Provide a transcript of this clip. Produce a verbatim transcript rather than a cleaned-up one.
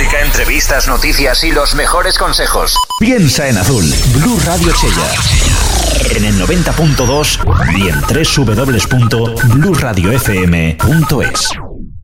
música, entrevistas, noticias y los mejores consejos. Piensa en azul. Blue Radio Chella. En el noventa punto dos y en doble u doble u doble u punto blue radio f m punto es.